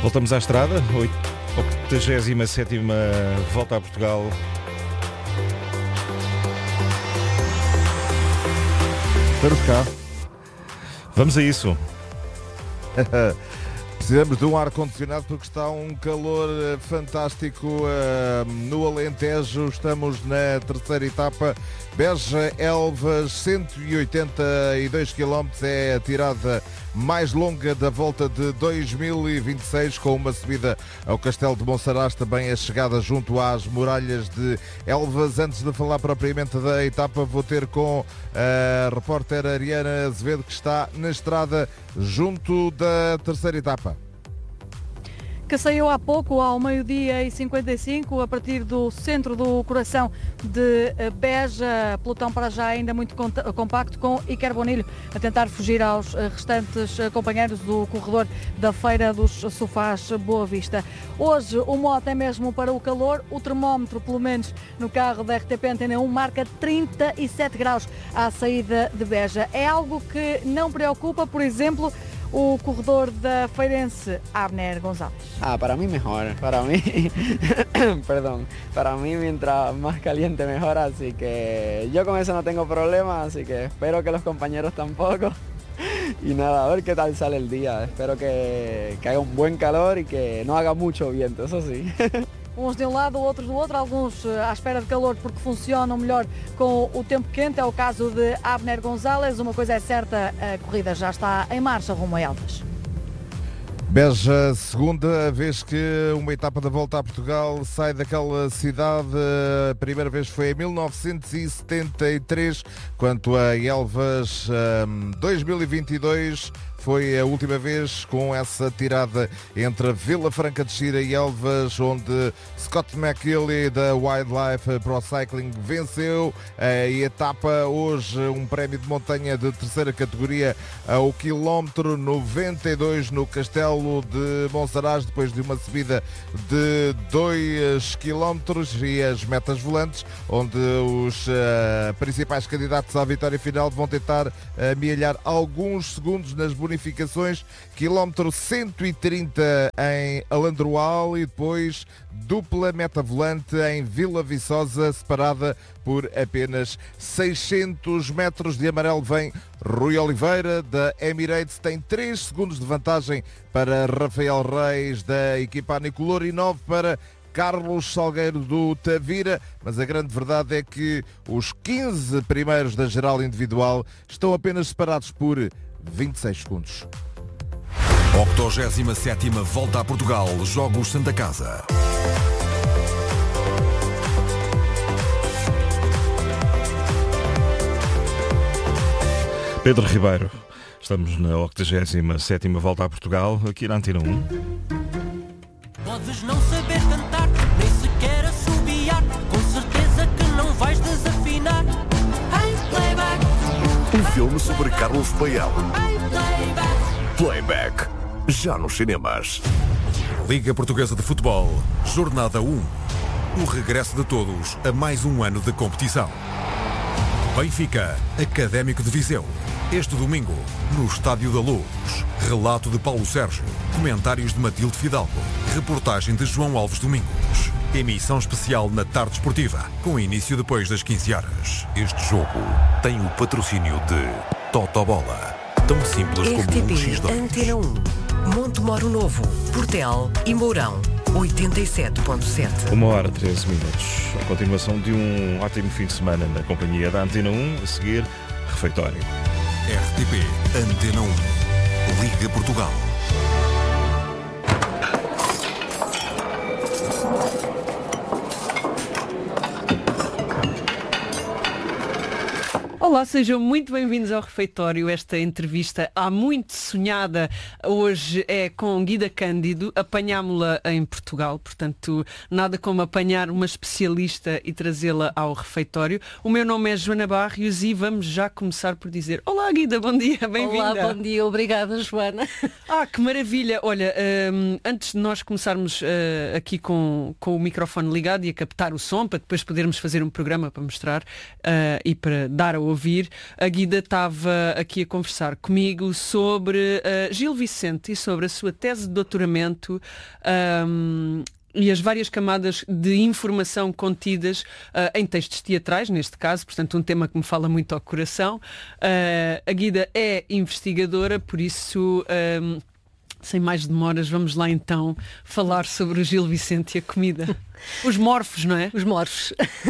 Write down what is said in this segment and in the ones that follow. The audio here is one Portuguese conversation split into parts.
Voltamos à estrada, 87ª volta a Portugal. Estamos cá. Vamos a isso. Precisamos de um ar-condicionado porque está um calor fantástico no Alentejo. Estamos na terceira etapa. Beja-Elvas, 182 km, é a tirada mais longa da volta de 2026, com uma subida ao Castelo de Monsaraz, também a chegada junto às muralhas de Elvas. Antes de falar propriamente da etapa, vou ter com a repórter Ariana Azevedo, que está na estrada junto da terceira etapa. Que saiu há pouco, ao 12h55, a partir do centro do coração de Beja. Pelotão para já ainda muito compacto, com Iker Bonilho a tentar fugir aos restantes companheiros do corredor da Feira dos Sofás Boa Vista. Hoje o mote é mesmo para o calor. O termómetro, pelo menos no carro da RTP Antena 1, marca 37 graus à saída de Beja. É algo que não preocupa, por exemplo, o corredor da Feirense, Abner González. Para mí mejor, para mí, perdón, para mí mientras más caliente mejor, así que yo con eso no tengo problema, así que espero que los compañeros tampoco. Y nada, a ver qué tal sale el día, espero que haga un buen calor y que no haga mucho viento, eso sí. Uns de um lado, outros do outro, alguns à espera de calor porque funcionam melhor com o tempo quente. É o caso de Abner González. Uma coisa é certa, a corrida já está em marcha rumo a Elvas. Beja, segunda vez que uma etapa da volta a Portugal sai daquela cidade. A primeira vez foi em 1973, quanto a Elvas, 2022. Foi a última vez com essa tirada entre Vila Franca de Xira e Elvas, onde Scott McKinley da Wildlife Pro Cycling venceu a etapa. Hoje um prémio de montanha de terceira categoria ao quilómetro 92 no Castelo de Monsaraz, depois de uma subida de 2 quilómetros, e as metas volantes, onde os principais candidatos à vitória final vão tentar amealhar alguns segundos nas bonificações. Quilómetro 130 em Alandroal e depois dupla meta volante em Vila Viçosa, separada por apenas 600 metros. De amarelo vem Rui Oliveira da Emirates, tem 3 segundos de vantagem para Rafael Reis da equipa Anicolor e 9 para Carlos Salgueiro do Tavira, mas a grande verdade é que os 15 primeiros da geral individual estão apenas separados por 26 segundos. 87ª Volta a Portugal, Jogos Santa Casa. Pedro Ribeiro, estamos na 87ª Volta a Portugal, aqui na Antena 1. Podes não saber cantar, nem sequer assobiar, com certeza que não vais desafinar. Hey, playback. Um filme sobre Carlos Paião. Hey, playback. Playback, já nos cinemas. Liga Portuguesa de Futebol, Jornada 1. O regresso de todos a mais um ano de competição. Benfica, Académico de Viseu. Este domingo, no Estádio da Luz. Relato de Paulo Sérgio. Comentários de Matilde Fidalgo. Reportagem de João Alves Domingos. Emissão especial na tarde esportiva, com início depois das 15 horas. Este jogo tem o patrocínio de Totobola. Tão simples como um X2. Antena 1, Montemoro Novo, Portel e Mourão, 87.7. 1h13. A continuação de um ótimo fim de semana na companhia da Antena 1, a seguir, refeitório. RTP Antena 1, Liga Portugal. Olá, sejam muito bem-vindos ao Refeitório. Esta entrevista há muito sonhada hoje é com Guida Cândido. Apanhámo-la em Portugal, portanto, nada como apanhar uma especialista e trazê-la ao Refeitório. O meu nome é Joana Barrios e vamos já começar por dizer: olá, Guida, bom dia, bem-vinda. Olá, bom dia, obrigada, Joana. Que maravilha. Olha, antes de nós começarmos aqui com o microfone ligado e a captar o som, para depois podermos fazer um programa para mostrar e para dar a ouvir ouvir, a Guida estava aqui a conversar comigo sobre Gil Vicente e sobre a sua tese de doutoramento e as várias camadas de informação contidas em textos teatrais, neste caso, portanto um tema que me fala muito ao coração. A Guida é investigadora, por isso, sem mais demoras, vamos lá então falar sobre o Gil Vicente e a comida. Os morfos, não é? Os morfos.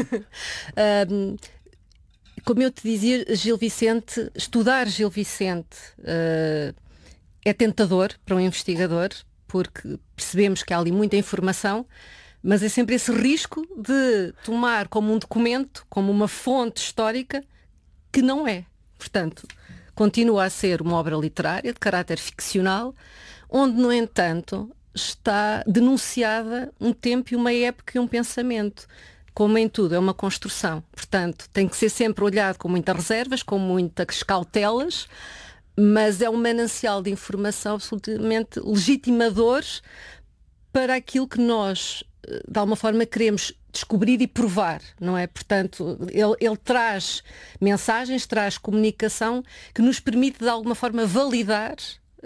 Como eu te dizia, Gil Vicente, estudar Gil Vicente é tentador para um investigador, porque percebemos que há ali muita informação, mas é sempre esse risco de tomar como um documento, como uma fonte histórica, que não é. Portanto, continua a ser uma obra literária de caráter ficcional, onde, no entanto, está denunciada um tempo e uma época e um pensamento. Como em tudo, é uma construção. Portanto, tem que ser sempre olhado com muitas reservas, com muitas cautelas, mas é um manancial de informação absolutamente legitimador para aquilo que nós, de alguma forma, queremos descobrir e provar, não é? Portanto, ele traz mensagens, traz comunicação que nos permite, de alguma forma, validar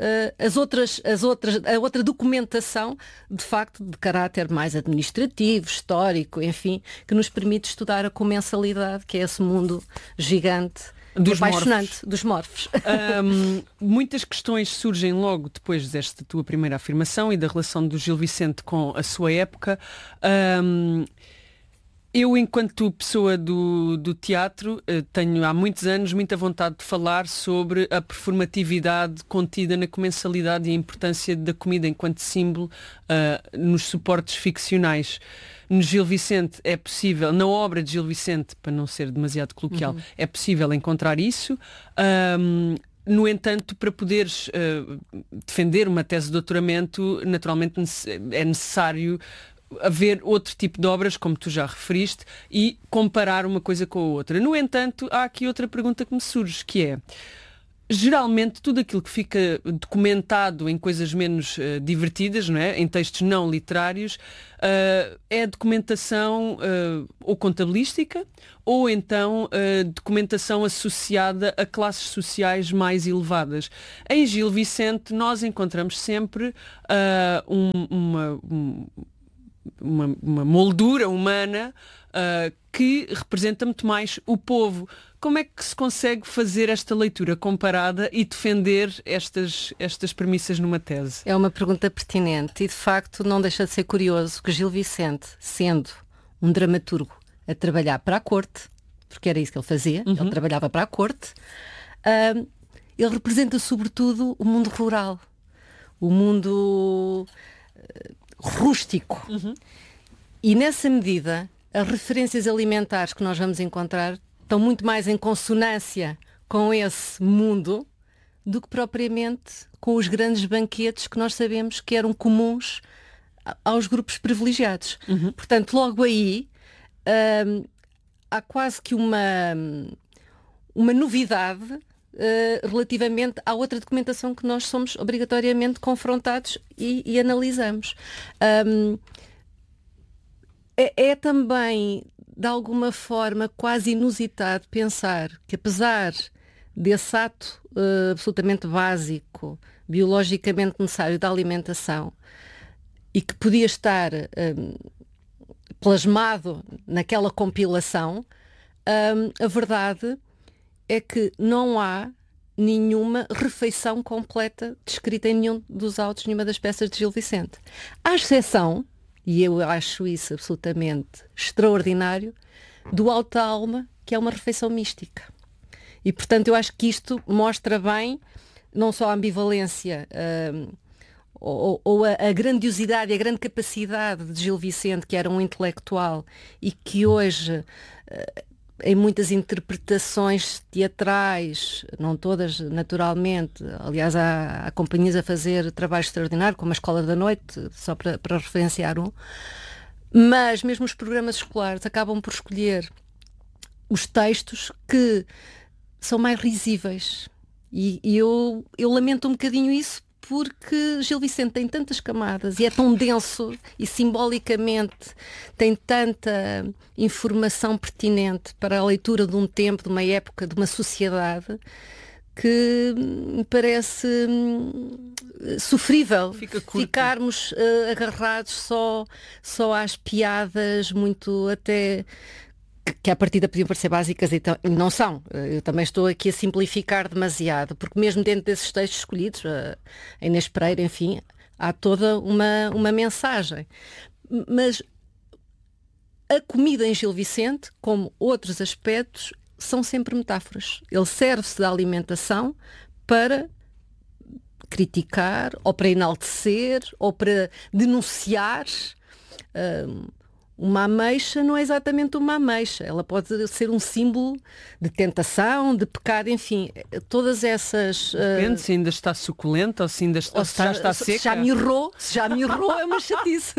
a outra documentação, de facto, de caráter mais administrativo, histórico, enfim, que nos permite estudar a comensalidade, que é esse mundo gigante, apaixonante dos morfos. Muitas questões surgem logo depois desta tua primeira afirmação e da relação do Gil Vicente com a sua época. Eu, enquanto pessoa do teatro, tenho há muitos anos muita vontade de falar sobre a performatividade contida na comensalidade e a importância da comida enquanto símbolo nos suportes ficcionais. No Gil Vicente é possível, na obra de Gil Vicente, para não ser demasiado coloquial, é possível encontrar isso. No entanto, para poderes defender uma tese de doutoramento, naturalmente é necessário haver outro tipo de obras, como tu já referiste, e comparar uma coisa com a outra. No entanto, há aqui outra pergunta que me surge, que é: geralmente tudo aquilo que fica documentado em coisas menos divertidas, não é? Em textos não literários, é documentação ou contabilística, ou então documentação associada a classes sociais mais elevadas. Em Gil Vicente nós encontramos sempre uma moldura humana que representa muito mais o povo. Como é que se consegue fazer esta leitura comparada e defender estas premissas numa tese? É uma pergunta pertinente e, de facto, não deixa de ser curioso que Gil Vicente, sendo um dramaturgo a trabalhar para a corte, porque era isso que ele fazia, ele trabalhava para a corte, ele representa sobretudo o mundo rural, o mundo rústico. E nessa medida, as referências alimentares que nós vamos encontrar estão muito mais em consonância com esse mundo do que propriamente com os grandes banquetes que nós sabemos que eram comuns aos grupos privilegiados. Portanto, logo aí há quase que uma novidade relativamente à outra documentação que nós somos obrigatoriamente confrontados e analisamos. É também, de alguma forma, quase inusitado pensar que, apesar desse ato absolutamente básico, biologicamente necessário da alimentação, e que podia estar plasmado naquela compilação, a verdade é que não há nenhuma refeição completa descrita em nenhum dos autos, nenhuma das peças de Gil Vicente. À exceção, e eu acho isso absolutamente extraordinário, do Alto da Alma, que é uma refeição mística. E, portanto, eu acho que isto mostra bem não só a ambivalência ou a grandiosidade e a grande capacidade de Gil Vicente, que era um intelectual e que hoje, em muitas interpretações teatrais, não todas naturalmente, aliás há companhias a fazer trabalho extraordinário, como a Escola da Noite, só para referenciar um, mas mesmo os programas escolares acabam por escolher os textos que são mais risíveis. E eu lamento um bocadinho isso, porque Gil Vicente tem tantas camadas e é tão denso e simbolicamente tem tanta informação pertinente para a leitura de um tempo, de uma época, de uma sociedade, que me parece sofrível ficarmos agarrados só às piadas muito até que à partida podiam parecer básicas e não são. Eu também estou aqui a simplificar demasiado, porque mesmo dentro desses textos escolhidos, a Inês Pereira, enfim, há toda uma mensagem. Mas a comida em Gil Vicente, como outros aspectos, são sempre metáforas. Ele serve-se da alimentação para criticar, ou para enaltecer, ou para denunciar. Uma ameixa não é exatamente uma ameixa. Ela pode ser um símbolo de tentação, de pecado, enfim. Todas essas... Depende se ainda está suculenta ou se ainda está, já está seca. Se já me errou, é uma chatice.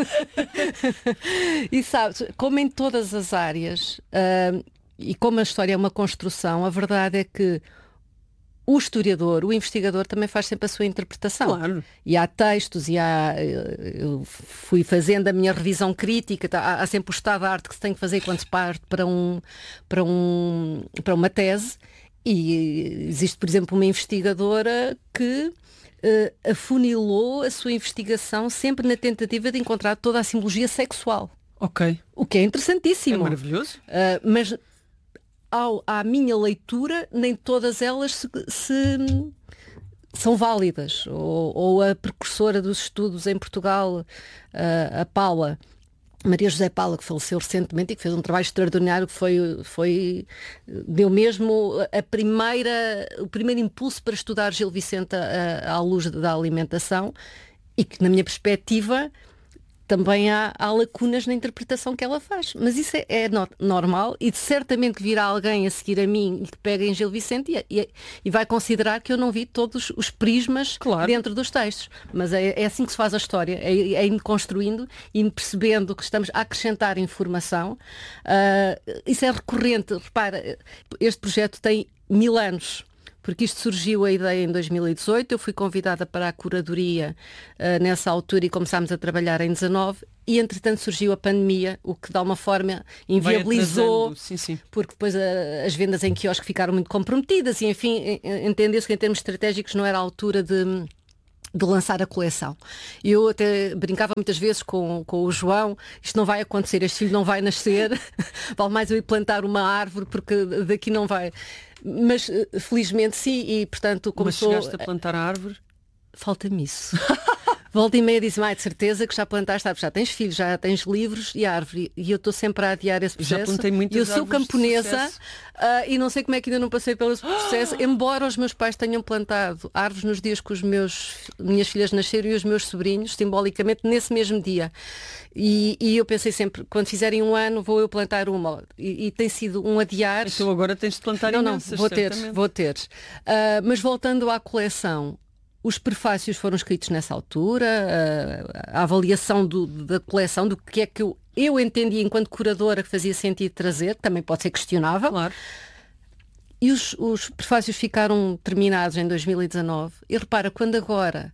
E sabes, como em todas as áreas, e como a história é uma construção, a verdade é que o historiador, o investigador também faz sempre a sua interpretação. Claro. E há textos, eu fui fazendo a minha revisão crítica, há sempre o estado de arte que se tem que fazer quando se parte para uma tese. E existe, por exemplo, uma investigadora que afunilou a sua investigação sempre na tentativa de encontrar toda a simbologia sexual. Ok. O que é interessantíssimo. É maravilhoso. Mas à minha leitura, nem todas elas são válidas. Ou a precursora dos estudos em Portugal, a Paula, Maria José Paula, que faleceu recentemente e que fez um trabalho extraordinário, que deu mesmo o primeiro impulso para estudar Gil Vicente à luz da alimentação, e que, na minha perspectiva, também há lacunas na interpretação que ela faz. Mas isso é normal, e certamente que virá alguém a seguir a mim e que pega em Gil Vicente e vai considerar que eu não vi todos os prismas dentro dos textos. Mas é assim que se faz a história, é indo construindo, indo percebendo que estamos a acrescentar informação. Isso é recorrente. Repara, este projeto tem 1000 anos. Porque isto surgiu a ideia em 2018, eu fui convidada para a curadoria nessa altura e começámos a trabalhar em 19, e entretanto surgiu a pandemia, o que de alguma forma inviabilizou, sim. Porque depois as vendas em quiosque ficaram muito comprometidas e, enfim, entendeu-se que em termos estratégicos não era a altura de lançar a coleção. Eu até brincava muitas vezes com o João, isto não vai acontecer, este filho não vai nascer, vale mais eu ir plantar uma árvore, porque daqui não vai. Mas felizmente sim, e portanto começou... Mas chegaste a plantar a árvore? Falta-me isso. Volta e meia dizem, de certeza que já plantaste, já tens filhos, já tens livros e árvore. E eu estou sempre a adiar esse processo. Já plantei muitas e eu sou árvores camponesa e não sei como é que ainda não passei pelo processo, embora os meus pais tenham plantado árvores nos dias que minhas filhas nasceram e os meus sobrinhos, simbolicamente, nesse mesmo dia. E eu pensei sempre, quando fizerem 1 ano, vou eu plantar uma. E tem sido um adiar. Então agora tens de plantar imensas, vou ter. Mas voltando à coleção, os prefácios foram escritos nessa altura, a avaliação da coleção, do que é que eu entendi enquanto curadora que fazia sentido trazer, também pode ser questionável. Claro. E os prefácios ficaram terminados em 2019. E repara, quando agora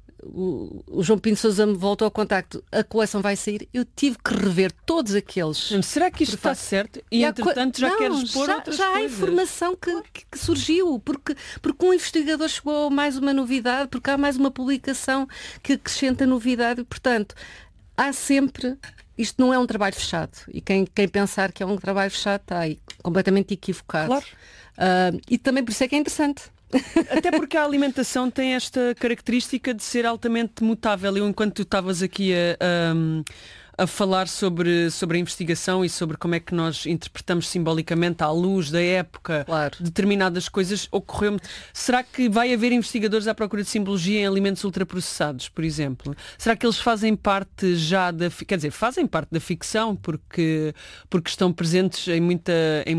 o João Pinto Sousa me voltou ao contacto, a coleção vai sair, eu tive que rever todos aqueles. Será que isto está certo? E entretanto já queres pôr outras já coisas? Há informação que surgiu, porque um investigador chegou a mais uma novidade, porque há mais uma publicação que acrescenta novidade, e portanto há sempre... Isto não é um trabalho fechado, e quem pensar que é um trabalho fechado está aí completamente equivocado. Claro. E também por isso é que é interessante. Até porque a alimentação tem esta característica de ser altamente mutável. Eu, enquanto tu estavas aqui a falar sobre a investigação e sobre como é que nós interpretamos simbolicamente à luz da época determinadas coisas, ocorreu-me. Será que vai haver investigadores à procura de simbologia em alimentos ultraprocessados, por exemplo? Será que eles fazem parte já fazem parte da ficção porque estão presentes em muita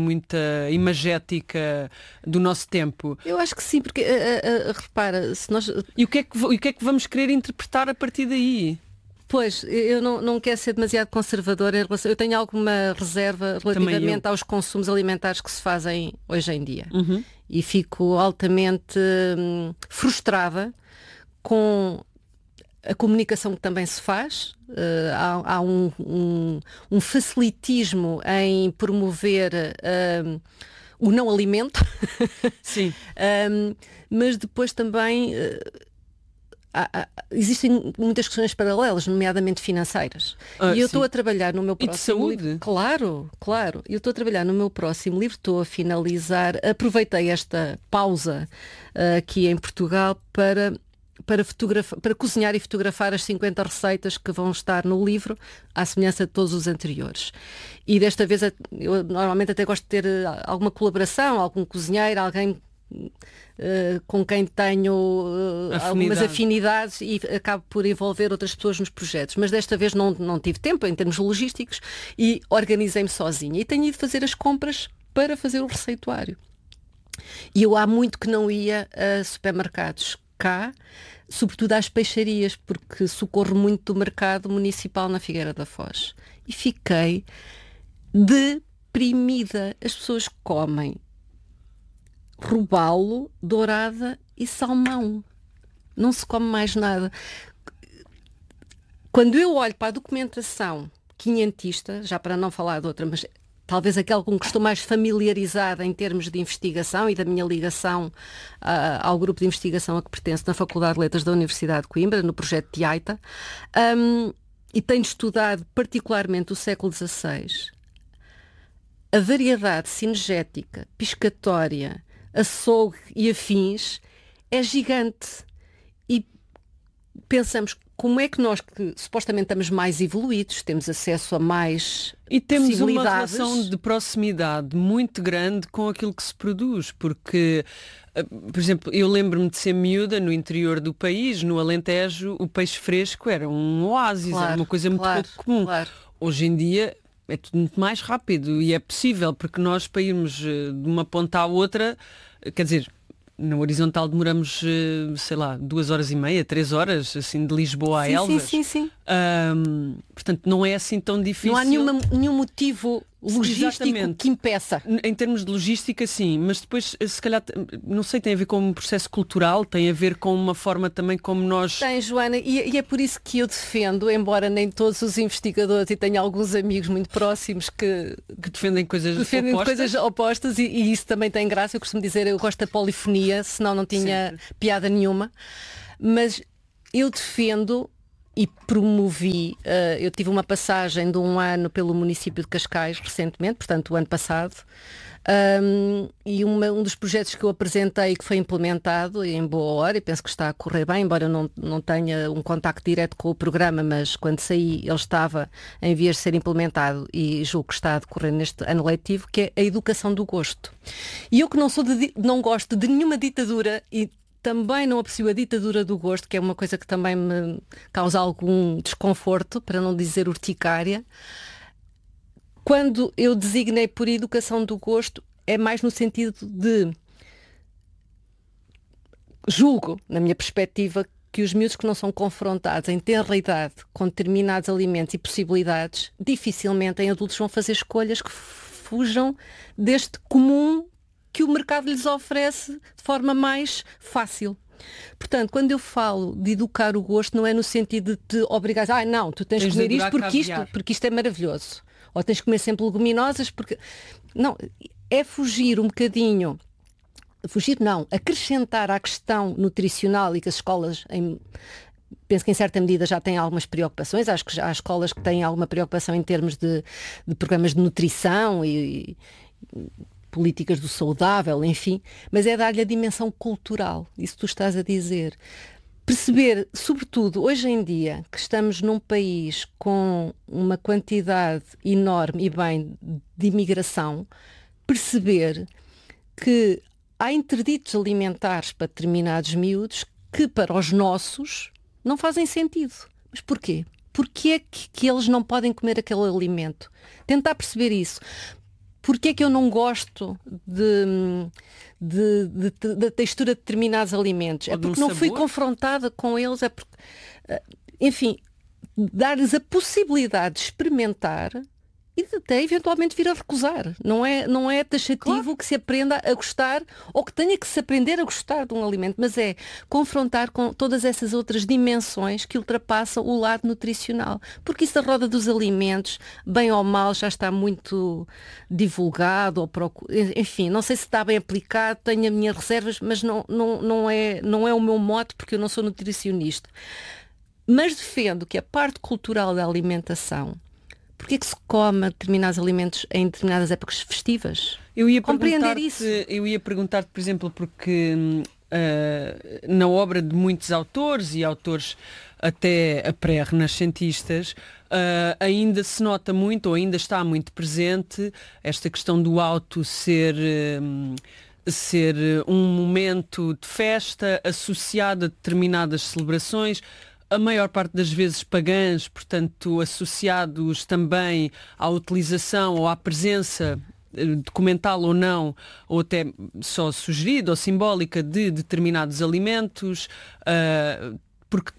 imagética do nosso tempo? Eu acho que sim, porque repara, se nós... E o que é que vamos querer interpretar a partir daí? Pois, eu não quero ser demasiado conservadora em relação... Eu tenho alguma reserva relativamente aos consumos alimentares que se fazem hoje em dia. E fico altamente frustrada com a comunicação que também se faz. Há um facilitismo em promover o não alimento. Sim. Mas depois também existem muitas questões paralelas, nomeadamente financeiras. E eu estou a trabalhar no meu próximo saúde? livro. Claro. Eu estou a trabalhar no meu próximo livro, estou a finalizar. Aproveitei esta pausa aqui em Portugal para cozinhar e fotografar as 50 receitas que vão estar no livro, à semelhança de todos os anteriores. E desta vez eu normalmente até gosto de ter alguma colaboração, algum cozinheiro, alguém com quem tenho algumas afinidades, e acabo por envolver outras pessoas nos projetos. Mas desta vez não tive tempo em termos logísticos e organizei-me sozinha. E tenho ido fazer as compras para fazer o receituário. E eu há muito que não ia a supermercados cá, sobretudo às peixarias, porque socorro muito do mercado municipal na Figueira da Foz. E fiquei deprimida. As pessoas comem robalo, dourada e salmão. Não se come mais nada. Quando eu olho para a documentação quinhentista, já para não falar de outra, mas talvez aquela com que estou mais familiarizada em termos de investigação e da minha ligação ao grupo de investigação a que pertence na Faculdade de Letras da Universidade de Coimbra, no projeto TIAITA, e tenho estudado particularmente o século XVI, a variedade cinegética, piscatória, açougue e afins é gigante. E pensamos, como é que nós, que supostamente estamos mais evoluídos, temos acesso a mais e temos possibilidades, uma relação de proximidade muito grande com aquilo que se produz, porque, por exemplo, eu lembro-me de ser miúda no interior do país, no Alentejo, o peixe fresco era um oásis, era uma coisa muito pouco comum. Hoje em dia é tudo muito mais rápido e é possível, porque nós, para irmos de uma ponta à outra, quer dizer, na horizontal demoramos, 2h30, 3 horas, assim, de Lisboa a Elvas. Sim. Portanto, não é assim tão difícil. Não há nenhum motivo logístico que impeça. Em termos de logística, sim, mas depois, se calhar, não sei, tem a ver com um processo cultural, tem a ver com uma forma também como nós... Tem, Joana, e é por isso que eu defendo, embora nem todos os investigadores, e tenho alguns amigos muito próximos que defendem coisas opostas, e isso também tem graça. Eu costumo dizer, eu gosto da polifonia, senão não tinha piada nenhuma. Mas eu defendo e promovi, eu tive uma passagem de um ano pelo município de Cascais recentemente, portanto o ano passado, e um dos projetos que eu apresentei, que foi implementado em boa hora, e penso que está a correr bem, embora eu não tenha um contacto direto com o programa, mas quando saí ele estava em vias de ser implementado e julgo que está a decorrer neste ano letivo, que é a educação do gosto. E eu que não gosto de nenhuma ditadura e também não aprecio a ditadura do gosto, que é uma coisa que também me causa algum desconforto, para não dizer urticária. Quando eu designei por educação do gosto, é mais no sentido de julgo, na minha perspectiva, que os miúdos que não são confrontados em tenra idade com determinados alimentos e possibilidades, dificilmente em adultos vão fazer escolhas que fujam deste comum que o mercado lhes oferece de forma mais fácil. Portanto, quando eu falo de educar o gosto, não é no sentido de te obrigar a não, tu tens de comer isto porque isto é maravilhoso. Ou tens de comer sempre leguminosas porque... Não, é fugir um bocadinho... acrescentar à questão nutricional, e que as escolas... Penso que em certa medida já têm algumas preocupações. Acho que já há escolas que têm alguma preocupação em termos de programas de nutrição e políticas do saudável, enfim, mas é dar-lhe a dimensão cultural, isso tu estás a dizer. Perceber, sobretudo hoje em dia, que estamos num país com uma quantidade enorme e bem de imigração, perceber que há interditos alimentares para determinados miúdos que para os nossos não fazem sentido. Mas porquê? Porquê é que eles não podem comer aquele alimento? Tentar perceber isso. Porquê é que eu não gosto da textura de determinados alimentos? É porque não fui confrontada com eles, é porque, enfim, dar-lhes a possibilidade de experimentar e até eventualmente vir a recusar. Não é taxativo que se aprenda a gostar ou que tenha que se aprender a gostar de um alimento, mas é confrontar com todas essas outras dimensões que ultrapassam o lado nutricional. Porque isso da roda dos alimentos, bem ou mal, já está muito divulgado, enfim, não sei se está bem aplicado, tenho as minhas reservas, mas não é o meu mote, porque eu não sou nutricionista. Mas defendo que a parte cultural da alimentação, porque é que se come determinados alimentos em determinadas épocas festivas? Eu ia compreender isso. Eu ia perguntar-te, por exemplo, porque na obra de muitos autores e autores até pré-renascentistas, ainda se nota muito, ou ainda está muito presente, esta questão do auto ser um momento de festa associado a determinadas celebrações, a maior parte das vezes pagãs, portanto associados também à utilização ou à presença documental ou não, ou até só sugerida ou simbólica de determinados alimentos, porque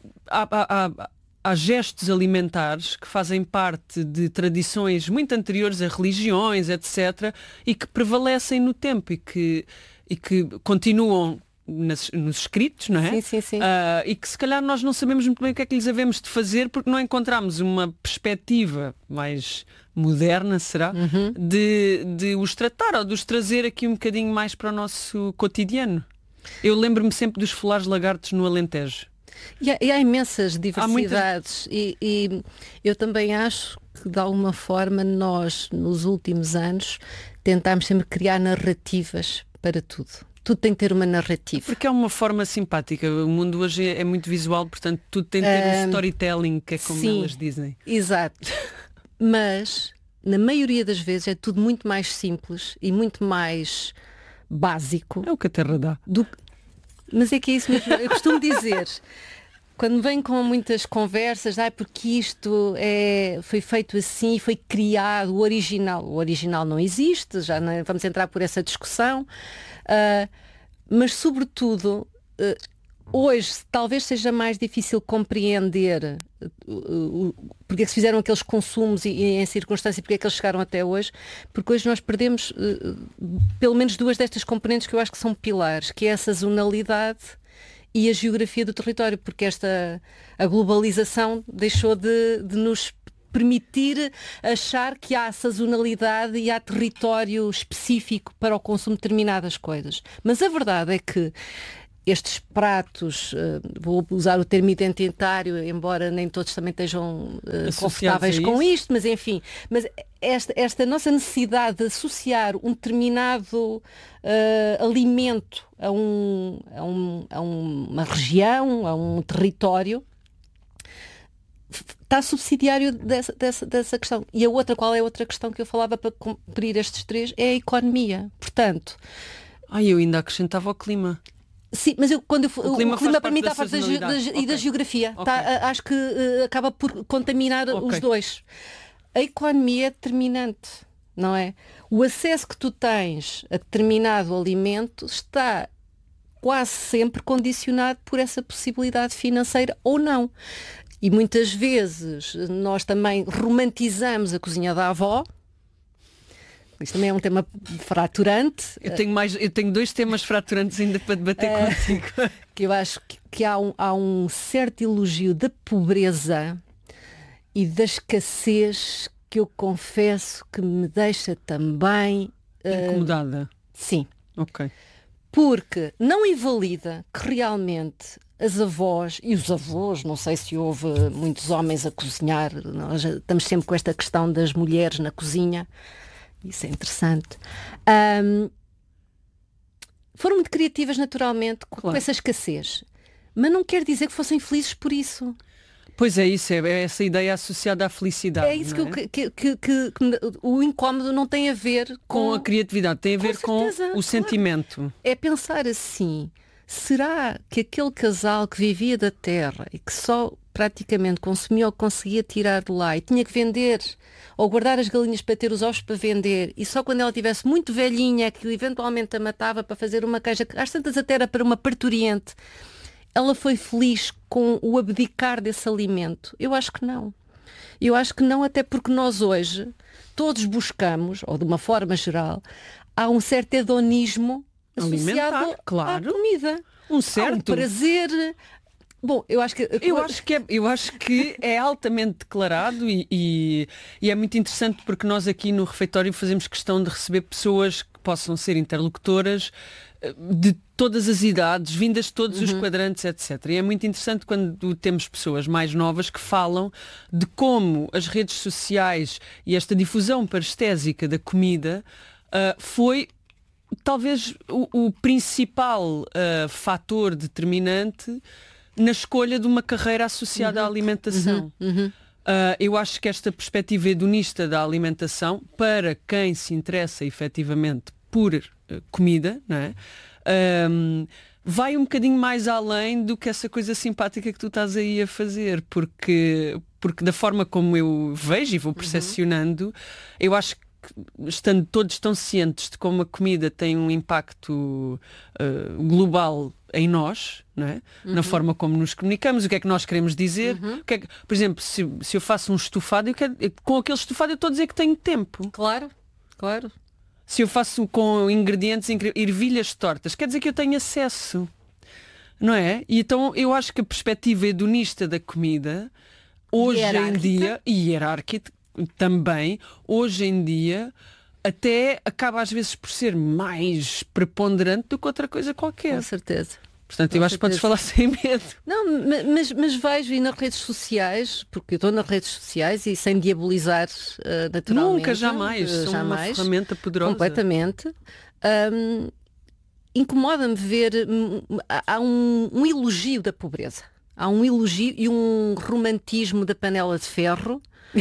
há gestos alimentares que fazem parte de tradições muito anteriores a religiões, etc., e que prevalecem no tempo e que continuam nos escritos, não é? Sim. E que se calhar nós não sabemos muito bem o que é que lhes havemos de fazer porque não encontramos uma perspectiva mais moderna, será? De os tratar ou de os trazer aqui um bocadinho mais para o nosso cotidiano. Eu lembro-me sempre dos folares lagartos no Alentejo. E há imensas diversidades e eu também acho que de alguma forma nós nos últimos anos tentámos sempre criar narrativas para tudo. Tudo tem que ter uma narrativa. Porque é uma forma simpática. O mundo hoje é muito visual, portanto tudo tem que ter um storytelling, que é como sim, elas dizem. Exato. Mas na maioria das vezes é tudo muito mais simples e muito mais básico. É o que a Terra dá. Mas é que é isso mesmo. Eu costumo dizer, quando vem com muitas conversas, porque isto foi feito assim, foi criado, o original não existe, já não vamos entrar por essa discussão, mas sobretudo hoje talvez seja mais difícil compreender porque é que se fizeram aqueles consumos e em circunstância porque é que eles chegaram até hoje, porque hoje nós perdemos pelo menos duas destas componentes que eu acho que são pilares, que é a sazonalidade e a geografia do território, porque a globalização deixou de nos permitir achar que há sazonalidade e há território específico para o consumo de determinadas coisas. Mas a verdade é que estes pratos, vou usar o termo identitário, embora nem todos também estejam confortáveis com isto, mas enfim, mas esta nossa necessidade de associar um determinado alimento a uma região, a um território, está subsidiário dessa questão. E qual é a outra questão que eu falava para cumprir estes três? É a economia. Portanto... eu ainda acrescentava o clima. Sim, mas o clima para mim está a parte da geografia. Okay. Acho que acaba por contaminar os dois. A economia é determinante, não é? O acesso que tu tens a determinado alimento está quase sempre condicionado por essa possibilidade financeira ou não. E muitas vezes nós também romantizamos a cozinha da avó. Isto também é um tema fraturante. Eu tenho dois temas fraturantes ainda para debater contigo. Que eu acho que há um certo elogio da pobreza e da escassez que eu confesso que me deixa também... incomodada? Sim. Ok. Porque não invalida que realmente as avós e os avós, não sei se houve muitos homens a cozinhar, nós estamos sempre com esta questão das mulheres na cozinha, isso é interessante. Foram muito criativas naturalmente com essa escassez, mas não quer dizer que fossem felizes por isso. Pois é, isso é essa ideia associada à felicidade. É isso que o incómodo não tem a ver com a criatividade, tem a ver com o sentimento. É pensar assim, será que aquele casal que vivia da terra e que só praticamente consumia o que conseguia tirar de lá e tinha que vender ou guardar as galinhas para ter os ovos para vender e só quando ela estivesse muito velhinha que eventualmente a matava para fazer uma queixa, que às tantas até era para uma parturiente, ela foi feliz com o abdicar desse alimento? Eu acho que não. Eu acho que não, até porque nós hoje todos buscamos, ou de uma forma geral, há um certo hedonismo associado alimentar, à comida. Um certo. Há um prazer. Bom, eu acho que é altamente declarado e é muito interessante porque nós aqui no refeitório fazemos questão de receber pessoas que possam ser interlocutoras de todas as idades, vindas de todos os quadrantes, etc. E é muito interessante quando temos pessoas mais novas que falam de como as redes sociais e esta difusão parestésica da comida foi talvez o principal fator determinante na escolha de uma carreira associada à alimentação. Eu acho que esta perspectiva hedonista da alimentação, para quem se interessa efetivamente por comida, não é? Vai um bocadinho mais além do que essa coisa simpática que tu estás aí a fazer, porque da forma como eu vejo e vou percepcionando, eu acho que estando todos tão cientes de como a comida tem um impacto global em nós, não é? Na forma como nos comunicamos, o que é que nós queremos dizer, por exemplo, se eu faço um estofado, com aquele estofado eu estou a dizer que tenho tempo. Claro. Se eu faço com ingredientes ervilhas tortas, quer dizer que eu tenho acesso, não é? E então eu acho que a perspectiva hedonista da comida, hoje em dia, e hierárquica também, hoje em dia, até acaba às vezes por ser mais preponderante do que outra coisa qualquer. Com certeza. Portanto, eu acho que podes falar sem medo. Não, mas vejo e nas redes sociais, porque eu estou nas redes sociais e sem diabolizar naturalmente. Nunca, jamais. São uma ferramenta poderosa. Completamente. Incomoda-me ver, há um elogio da pobreza. Há um elogio e um romantismo da panela de ferro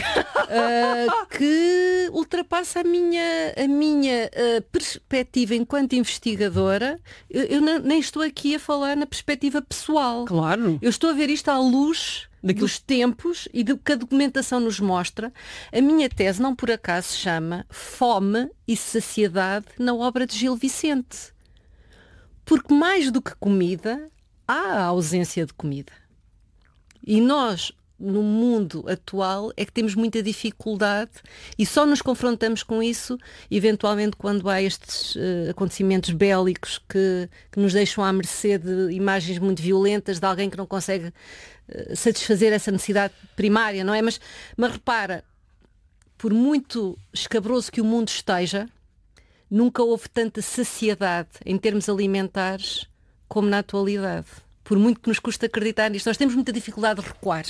que ultrapassa a minha perspectiva enquanto investigadora. Eu nem estou aqui a falar na perspectiva pessoal. Claro. Eu estou a ver isto à luz dos tempos e do que a documentação nos mostra. A minha tese, não por acaso, se chama Fome e Saciedade na obra de Gil Vicente. Porque mais do que comida, há a ausência de comida. E nós, no mundo atual, é que temos muita dificuldade e só nos confrontamos com isso, eventualmente, quando há estes acontecimentos bélicos que nos deixam à mercê de imagens muito violentas de alguém que não consegue satisfazer essa necessidade primária, não é? Mas repara, por muito escabroso que o mundo esteja, nunca houve tanta saciedade em termos alimentares como na atualidade. Por muito que nos custa acreditar nisto, nós temos muita dificuldade de recuar.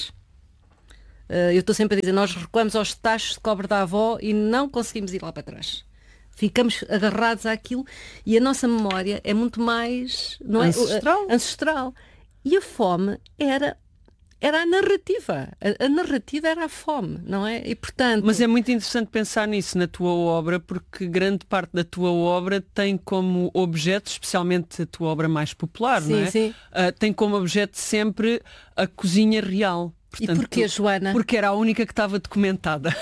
Eu estou sempre a dizer, nós recuamos aos tachos de cobre da avó e não conseguimos ir lá para trás. Ficamos agarrados àquilo e a nossa memória é muito mais ancestral. E a fome era a narrativa. A narrativa era a fome, não é? E, portanto... Mas é muito interessante pensar nisso na tua obra, porque grande parte da tua obra tem como objeto, especialmente a tua obra mais popular, sim, não é? Sim. Tem como objeto sempre a cozinha real. Portanto, e porquê, Joana? Porque era a única que estava documentada.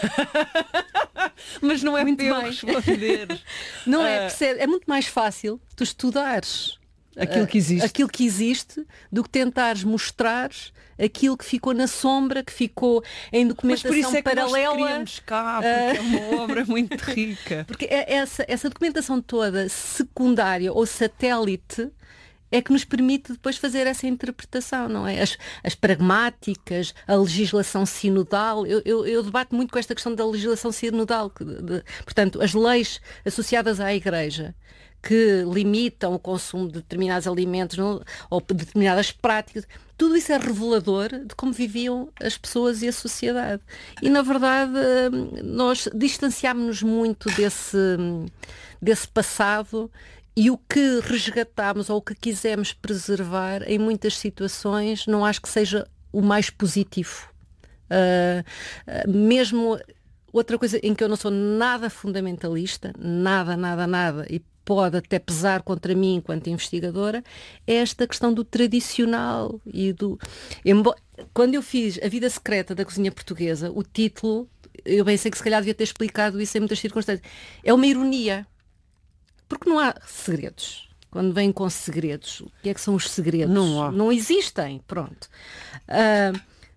Mas não é muito para eu responder. Não é, percebe? É muito mais fácil tu estudares aquilo que existe do que tentares mostrar aquilo que ficou na sombra, que ficou em documentação paralela. Mas por isso é que nós queríamos cá, porque é uma obra muito rica. Porque essa documentação toda secundária ou satélite é que nos permite depois fazer essa interpretação, não é? As pragmáticas, a legislação sinodal. Eu debato muito com esta questão da legislação sinodal. Portanto, as leis associadas à Igreja que limitam o consumo de determinados alimentos ou de determinadas práticas, tudo isso é revelador de como viviam as pessoas e a sociedade. E, na verdade, nós distanciámos-nos muito desse passado. E o que resgatámos ou o que quisemos preservar em muitas situações não acho que seja o mais positivo. Mesmo outra coisa em que eu não sou nada fundamentalista, nada, e pode até pesar contra mim enquanto investigadora, é esta questão do tradicional e do... Quando eu fiz A Vida Secreta da Cozinha Portuguesa, o título, eu pensei que se calhar devia ter explicado isso em muitas circunstâncias, é uma ironia. Porque não há segredos. Quando vêm com segredos, o que é que são os segredos? Não há. Não existem, pronto.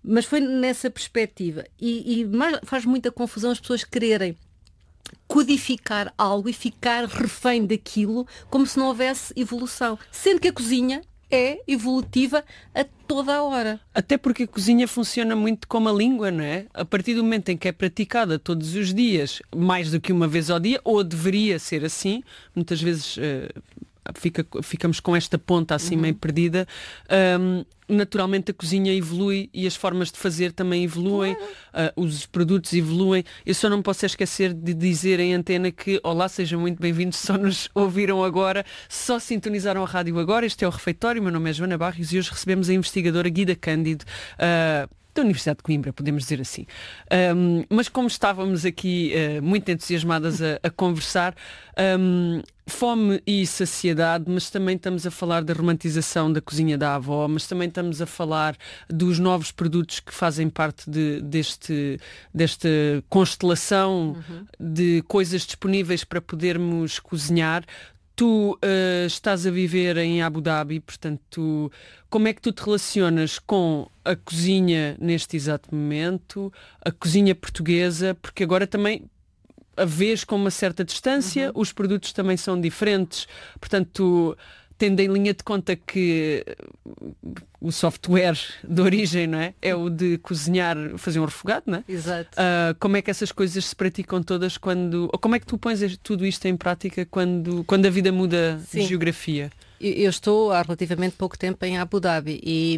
Mas foi nessa perspectiva. E faz muita confusão as pessoas quererem codificar algo e ficar refém daquilo como se não houvesse evolução. Sendo que a cozinha é evolutiva a toda a hora. Até porque a cozinha funciona muito como a língua, não é? A partir do momento em que é praticada todos os dias, mais do que uma vez ao dia, ou deveria ser assim, muitas vezes ficamos com esta ponta assim meio perdida. Naturalmente a cozinha evolui e as formas de fazer também evoluem, os produtos evoluem. Eu só não posso esquecer de dizer em antena que olá, sejam muito bem-vindos, só nos ouviram agora, só sintonizaram a rádio agora. Este é o Refeitório, meu nome é Joana Barrios e hoje recebemos a investigadora Guida Cândido, da Universidade de Coimbra, podemos dizer assim. Mas como estávamos aqui muito entusiasmadas a conversar, fome e saciedade, mas também estamos a falar da romantização da cozinha da avó, mas também estamos a falar dos novos produtos que fazem parte desta constelação de coisas disponíveis para podermos cozinhar. Tu estás a viver em Abu Dhabi, portanto, como é que tu te relacionas com a cozinha neste exato momento, a cozinha portuguesa, porque agora também a vês com uma certa distância, os produtos também são diferentes, portanto, tendo em linha de conta que o software de origem, não é? É o de cozinhar, fazer um refogado, não é? Exato. Como é que essas coisas se praticam todas quando... Ou como é que tu pões tudo isto em prática quando a vida muda de geografia? Eu estou há relativamente pouco tempo em Abu Dhabi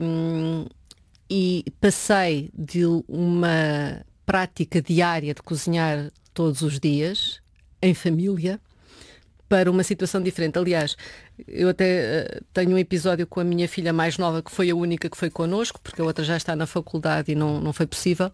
e passei de uma prática diária de cozinhar todos os dias, em família, para uma situação diferente. Aliás, eu até tenho um episódio com a minha filha mais nova, que foi a única que foi connosco, porque a outra já está na faculdade e não foi possível.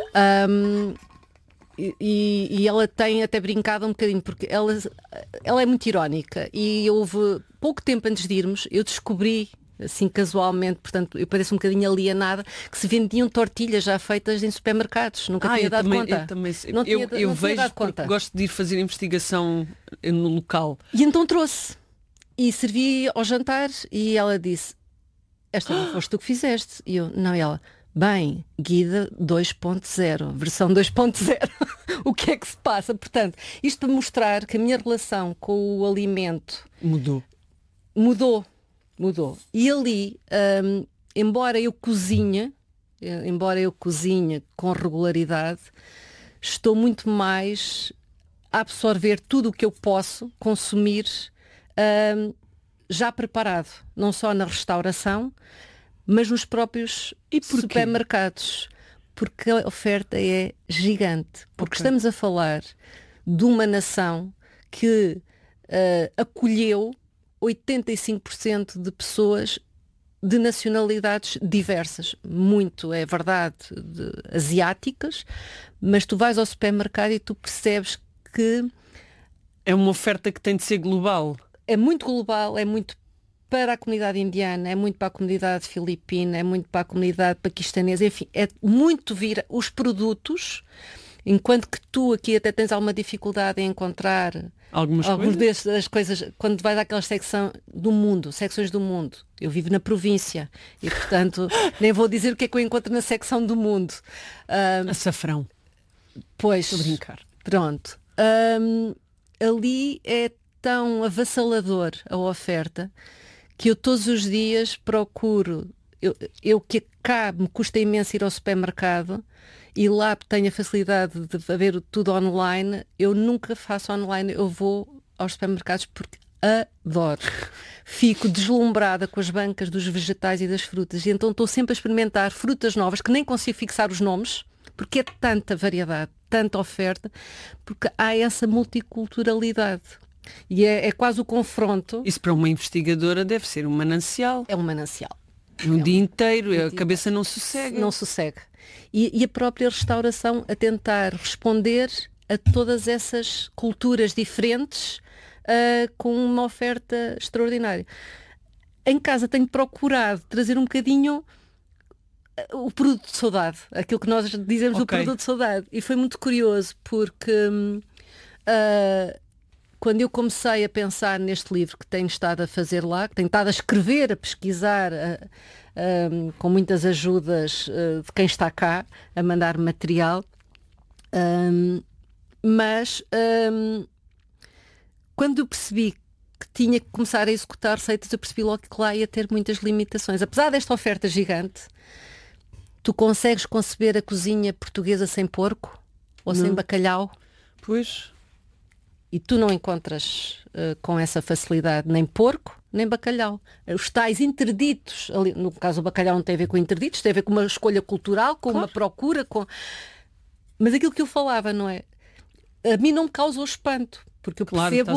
E ela tem até brincado um bocadinho, porque ela é muito irónica. E houve pouco tempo antes de irmos, eu descobri, assim casualmente, portanto, eu pareço um bocadinho alienada, que se vendiam tortilhas já feitas em supermercados. Nunca tinha dado conta. Eu vejo porque gosto de ir fazer investigação no local. E então trouxe. E servi ao jantar e ela disse, esta não foste tu que fizeste. E eu, não, e ela, bem, Guida 2.0, versão 2.0. O que é que se passa? Portanto, isto para mostrar que a minha relação com o alimento mudou. E ali, embora eu cozinhe com regularidade, estou muito mais a absorver tudo o que eu posso consumir já preparado, não só na restauração, mas nos próprios supermercados. Porque a oferta é gigante. Porque estamos a falar de uma nação que acolheu 85% de pessoas de nacionalidades diversas. Muito, é verdade, asiáticas, mas tu vais ao supermercado e tu percebes que... É uma oferta que tem de ser global. É muito global, é muito para a comunidade indiana, é muito para a comunidade filipina, é muito para a comunidade paquistanesa, enfim, é muito vir os produtos, enquanto que tu aqui até tens alguma dificuldade em encontrar algumas das coisas, quando vais àquela secções do mundo. Eu vivo na província e, portanto, nem vou dizer o que é que eu encontro na secção do mundo. Açafrão. Pois. Estou a brincar. Pronto. Ali é tão avassalador a oferta que eu todos os dias procuro, eu que cá me custa imenso ir ao supermercado e lá tenho a facilidade de ver tudo online, eu nunca faço online, eu vou aos supermercados porque adoro. Fico deslumbrada com as bancas dos vegetais e das frutas e então estou sempre a experimentar frutas novas que nem consigo fixar os nomes, porque é tanta variedade, tanta oferta, porque há essa multiculturalidade. E é quase o confronto. Isso para uma investigadora deve ser um manancial. É um manancial. Um dia inteiro, a cabeça não sossega. Não sossega. E a própria restauração a tentar responder a todas essas culturas diferentes com uma oferta extraordinária. Em casa tenho procurado trazer um bocadinho o produto de saudade, aquilo que nós dizemos, o produto de saudade. E foi muito curioso porque quando eu comecei a pensar neste livro que tenho estado a fazer lá, que tenho estado a escrever, a pesquisar, com muitas ajudas de quem está cá, a mandar material, mas quando eu percebi que tinha que começar a executar receitas, eu percebi logo que lá ia ter muitas limitações. Apesar desta oferta gigante, tu consegues conceber a cozinha portuguesa sem porco? Ou sem bacalhau? Pois. E tu não encontras com essa facilidade nem porco, nem bacalhau. Os tais interditos, ali, no caso o bacalhau não tem a ver com interditos, tem a ver com uma escolha cultural, com uma procura, mas aquilo que eu falava, não é? A mim não me causou espanto, porque eu percebo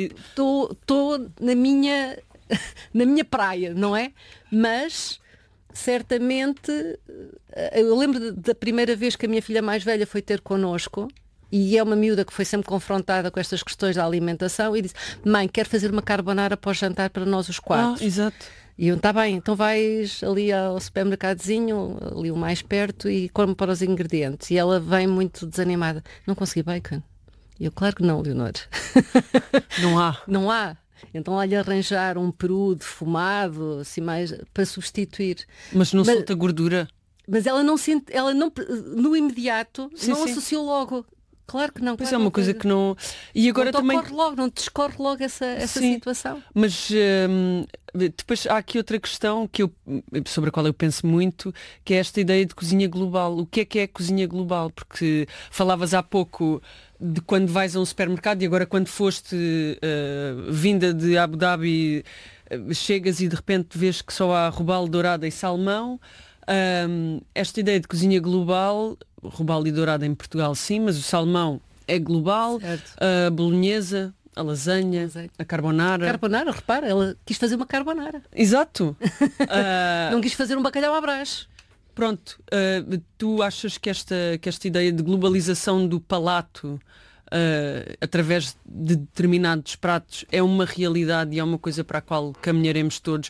estou na minha praia, não é? Mas certamente eu lembro da primeira vez que a minha filha mais velha foi ter connosco, e é uma miúda que foi sempre confrontada com estas questões da alimentação, e disse: mãe, quero fazer uma carbonara para o jantar para nós os 4. Exato. E eu, está bem, então vais ali ao supermercadozinho, ali o mais perto, e come para os ingredientes. E ela vem muito desanimada: não consegui bacon. E eu: claro que não, Leonor. Não há. Não há. Então olha, arranjar um peru defumado, assim mais, para substituir. Mas não solta gordura. Mas ela não sente, no imediato, não associou logo. Claro que não. Pois é uma coisa que não... E agora não também... não te escorre logo essa situação. Mas depois há aqui outra questão sobre a qual eu penso muito, que é esta ideia de cozinha global. O que é cozinha global? Porque falavas há pouco de quando vais a um supermercado, e agora quando foste vinda de Abu Dhabi, chegas e de repente vês que só há robalo, dourada e salmão. Esta ideia de cozinha global, robalo e dourada em Portugal sim, mas o salmão é global, a bolonhesa, a lasanha, a carbonara. Carbonara, repara, ela quis fazer uma carbonara. Exato. Não quis fazer um bacalhau à Brás. Pronto, tu achas que esta ideia de globalização do palato através de determinados pratos é uma realidade e é uma coisa para a qual caminharemos todos?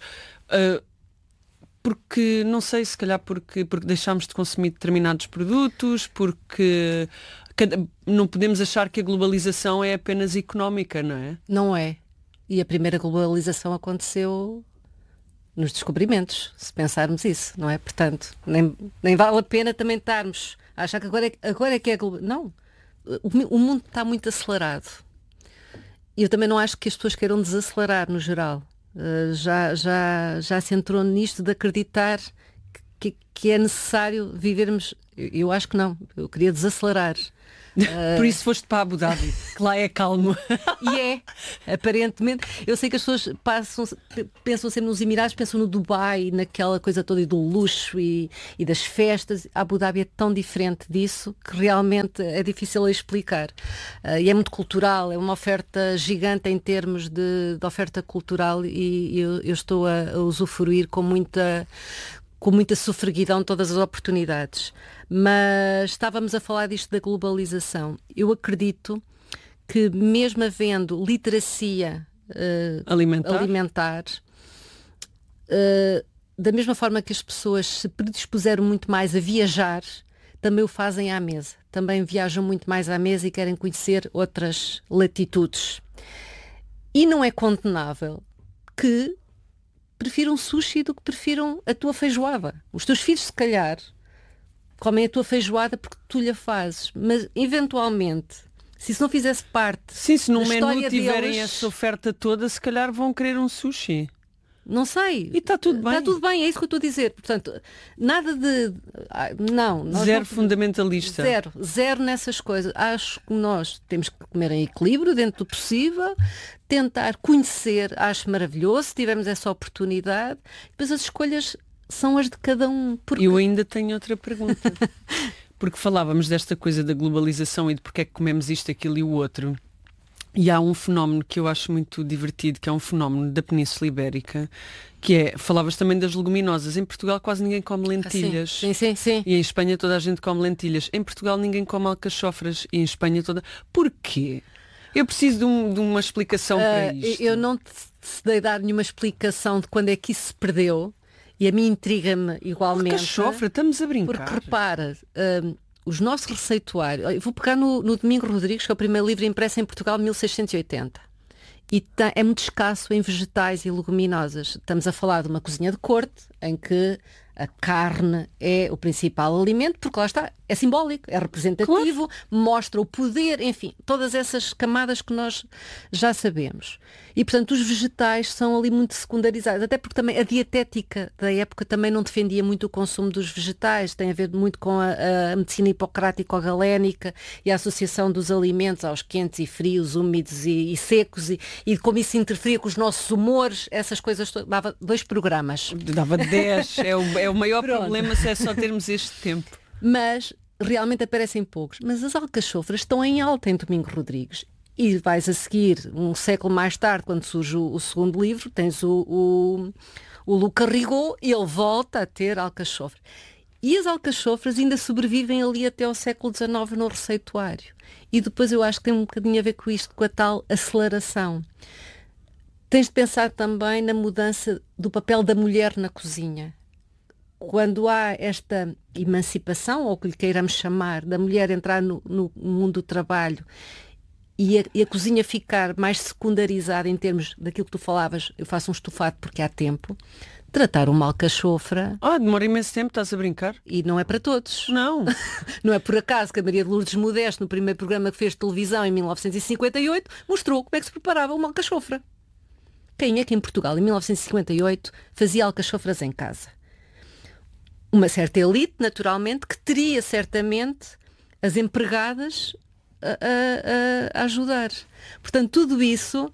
Porque, não sei, se calhar porque deixámos de consumir determinados produtos, porque não podemos achar que a globalização é apenas económica, não é? Não é. E a primeira globalização aconteceu nos descobrimentos, se pensarmos isso, não é? Portanto, nem vale a pena também estarmos a achar que agora é que é global. Não. O mundo está muito acelerado. E eu também não acho que as pessoas queiram desacelerar, no geral. Já se entrou nisto de acreditar que é necessário vivermos. Eu acho que não. Eu queria desacelerar. Por isso foste para Abu Dhabi, que lá é calmo. E aparentemente. Eu sei que as pessoas pensam sempre nos Emirados, pensam no Dubai, naquela coisa toda e do luxo e das festas. Abu Dhabi é tão diferente disso que realmente é difícil a explicar. E é muito cultural, é uma oferta gigante em termos de oferta cultural, e eu estou a usufruir com muita sofreguidão todas as oportunidades. Mas estávamos a falar disto da globalização. Eu acredito que, mesmo havendo literacia alimentar, da mesma forma que as pessoas se predispuseram muito mais a viajar, também o fazem à mesa. Também viajam muito mais à mesa e querem conhecer outras latitudes. E não é condenável que prefiram sushi do que prefiram a tua feijoada. Os teus filhos, se calhar, comem a tua feijoada porque tu lhe fazes, mas eventualmente, se isso não fizesse parte se no da menu história tiverem deles, essa oferta toda, se calhar vão querer um sushi. Não sei. E está tudo bem. Está tudo bem, é isso que eu estou a dizer. Portanto, nada de... Não. Zero fundamentalista. Zero nessas coisas. Acho que nós temos que comer em equilíbrio, dentro do possível, tentar conhecer, acho maravilhoso, se tivermos essa oportunidade. Depois as escolhas são as de cada um. Porque... Eu ainda tenho outra pergunta. Porque falávamos desta coisa da globalização e de porque é que comemos isto, aquilo e o outro. E há um fenómeno que eu acho muito divertido, que é um fenómeno da Península Ibérica, que é, falavas também das leguminosas. Em Portugal quase ninguém come lentilhas. Sim. E em Espanha toda a gente come lentilhas. Em Portugal ninguém come alcachofras. E em Espanha toda... Porquê? Eu preciso de uma explicação para isto. Eu não te dei dar nenhuma explicação de quando é que isso se perdeu. E a mim intriga-me igualmente. Alcachofra, estamos a brincar. Porque repara... os nossos receituários... Eu vou pegar no Domingo Rodrigues, que é o primeiro livro impresso em Portugal de 1680. E é muito escasso em vegetais e leguminosas. Estamos a falar de uma cozinha de corte, em que a carne é o principal alimento, porque lá está, é simbólico, é representativo, mostra o poder, enfim, todas essas camadas que nós já sabemos. E, portanto, os vegetais são ali muito secundarizados, até porque também a dietética da época também não defendia muito o consumo dos vegetais, tem a ver muito com a medicina hipocrático-galénica e a associação dos alimentos aos quentes e frios, úmidos e secos, e como isso interferia com os nossos humores, essas coisas, dava 2 programas. Dava 10, é o maior problema se é só termos este tempo. Mas realmente aparecem poucos. Mas as alcachofras estão em alta em Domingo Rodrigues. E vais a seguir, um século mais tarde, quando surge o segundo livro, tens o Luca Rigaud, e ele volta a ter alcachofra. E as alcachofras ainda sobrevivem ali até ao século XIX no receituário. E depois eu acho que tem um bocadinho a ver com isto, com a tal aceleração. Tens de pensar também na mudança do papel da mulher na cozinha. Quando há esta emancipação, ou o que lhe queiramos chamar, da mulher entrar no mundo do trabalho e a cozinha ficar mais secundarizada em termos daquilo que tu falavas, eu faço um estofado porque há tempo, tratar uma alcachofra... Demora imenso tempo, estás a brincar? E não é para todos. Não. Não é por acaso que a Maria de Lourdes Modesto, no primeiro programa que fez de televisão em 1958, mostrou como é que se preparava uma alcachofra. Quem é que em Portugal, em 1958, fazia alcachofras em casa? Uma certa elite, naturalmente, que teria certamente as empregadas a ajudar. Portanto, tudo isso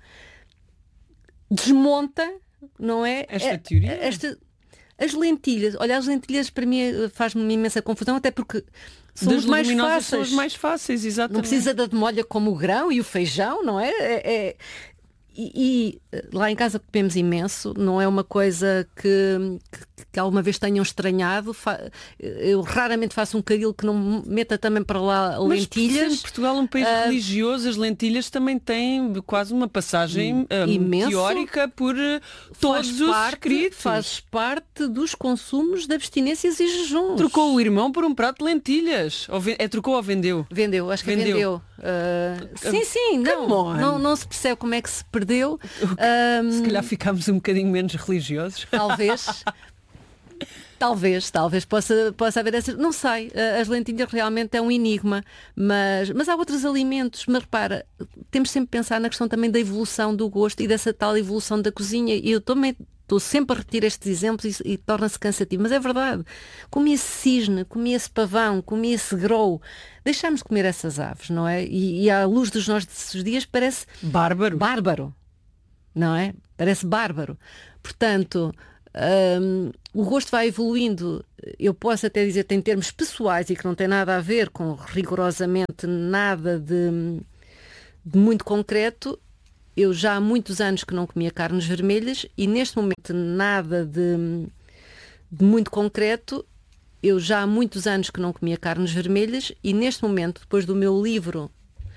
desmonta, não é? Esta teoria. As lentilhas. Olha, as lentilhas para mim faz-me uma imensa confusão, até porque são os mais fáceis. São os mais fáceis, exatamente. Não precisa da demolha como o grão e o feijão, não é? E lá em casa comemos imenso, não é uma coisa que alguma vez tenham estranhado. Eu raramente faço um caril que não meta também para lá lentilhas. Mas Portugal é um país religioso, as lentilhas também têm quase uma passagem teórica por todos os escritos. Faz parte dos consumos de abstinências e jejuns. Trocou o irmão por um prato de lentilhas. Trocou ou vendeu? Vendeu, acho que vendeu. Sim, não se percebe como é que se perdeu. Se calhar ficámos um bocadinho menos religiosos. Talvez possa haver essa. Não sei, as lentilhas realmente é um enigma, mas há outros alimentos. Mas repara, temos sempre que pensar na questão também da evolução do gosto e dessa tal evolução da cozinha. E eu também estou sempre a repetir estes exemplos e torna-se cansativo, mas é verdade. Comia esse cisne, comia esse pavão, comia esse grou. Deixámos de comer essas aves, não é? E à luz dos nossos dias parece bárbaro, não é? Parece bárbaro. Portanto, o gosto vai evoluindo. Eu posso até dizer que em termos pessoais e que não tem nada a ver com rigorosamente nada de muito concreto. Eu já há muitos anos que não comia carnes vermelhas e neste momento nada de muito concreto. Eu já há muitos anos que não comia carnes vermelhas e neste momento, depois do meu livro